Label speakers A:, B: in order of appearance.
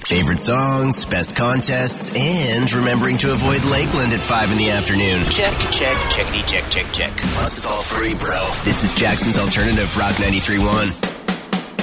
A: Favorite songs, best contests, and remembering to avoid Lakeland at 5 in the afternoon. Check, checkity check. Plus it's all free, bro. This is Jackson's Alternative Rock 93.1.